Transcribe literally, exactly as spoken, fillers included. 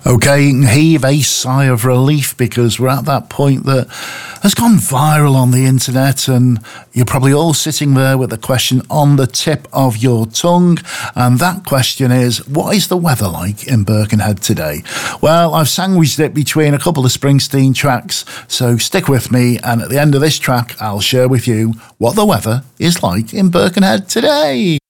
Okay, you can heave a sigh of relief because we're at that point that has gone viral on the internet, and you're probably all sitting there with the question on the tip of your tongue. And that question is, what is the weather like in Birkenhead today? Well, I've sandwiched it between a couple of Springsteen tracks, so stick with me. And at the end of this track, I'll share with you what the weather is like in Birkenhead today.